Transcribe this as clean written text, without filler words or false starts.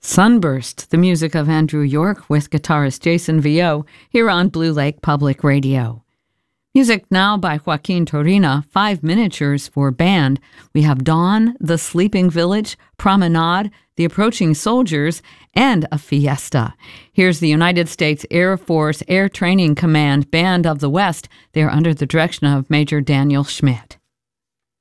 Sunburst, the music of Andrew York with guitarist Jason Vio, here on Blue Lake Public Radio. Music now by Joaquin Turina, 5 miniatures for band. We have Dawn, The Sleeping Village, Promenade, The Approaching Soldiers, and a Fiesta. Here's the United States Air Force Air Training Command Band of the West. They're under the direction of Major Daniel Schmidt.